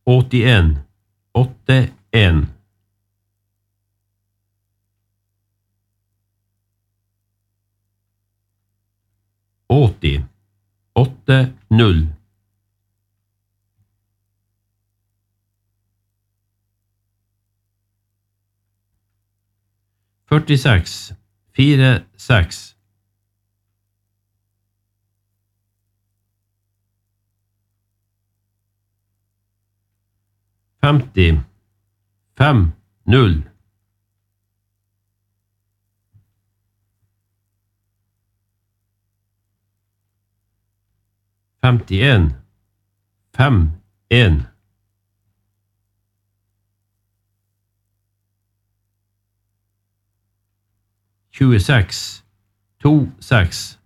81, 81. Åtti, 80. 46, 46. 50, 50. 51, 51. 26, 26.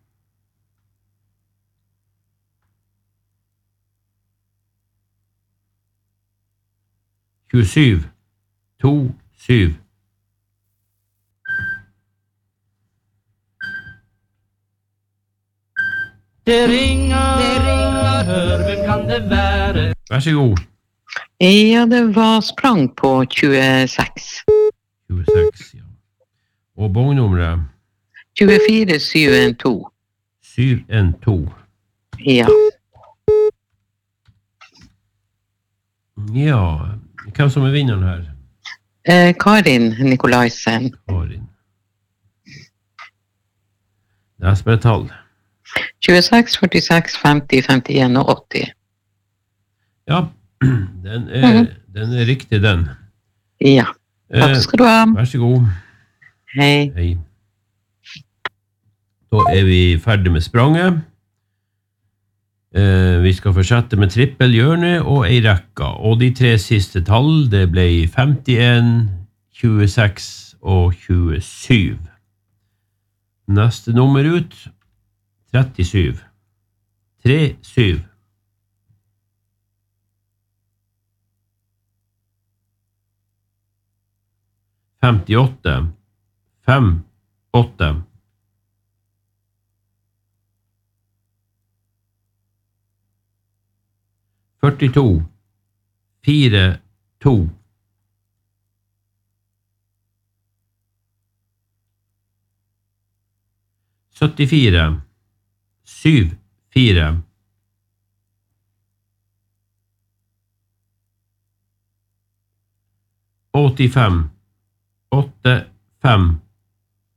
27, 27. Det ringer, hør, hvem kan det være? Vær så god. Ja, det var sprang på 26. 26, ja. Og bongnummeret? 24 712. 712. Ja. Ja, hvem som vinneren her? Karin Nikolaisen. Karin. Det er bare tall. 26, 46, 50, 51 og 80. Ja, den er riktig, den. Ja, takk skal du ha. Vær så god. Hei. Hei. Da er vi ferdig med spranget. Vi skal fortsette med trippelhjørne og ei rekka. Og de tre siste tall, det ble 51, 26 og 27. Neste nummer ut, 37. 37. 58. 58. 42. 42. 74. 74. 85. 85.